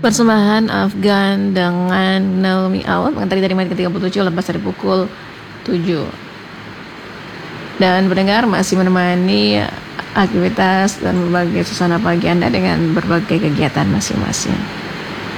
Persembahan Afgan dengan Naomi Awam yang tadi dari menit ke-37 lepas dari pukul 7. Dan pendengar masih menemani aktivitas dan berbagai suasana pagi Anda dengan berbagai kegiatan masing-masing.